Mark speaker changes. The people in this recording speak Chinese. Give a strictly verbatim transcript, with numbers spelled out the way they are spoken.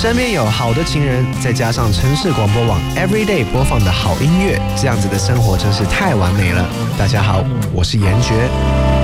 Speaker 1: 身边有好的情人，再加上城市广播网 Everyday 播放的好音乐，这样子的生活真是太完美了。大家好，我是严爵。